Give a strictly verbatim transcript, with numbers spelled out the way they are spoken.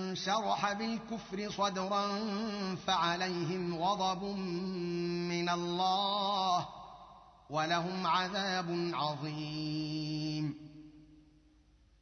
شرح بالكفر صدرا فعليهم غضب من الله ولهم عذاب عظيم.